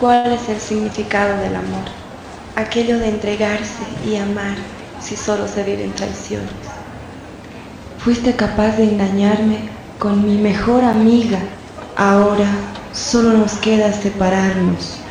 ¿Cuál es el significado del amor? Aquello de entregarse y amar si solo se viven traiciones. Fuiste capaz de engañarme con mi mejor amiga. Ahora solo nos queda separarnos.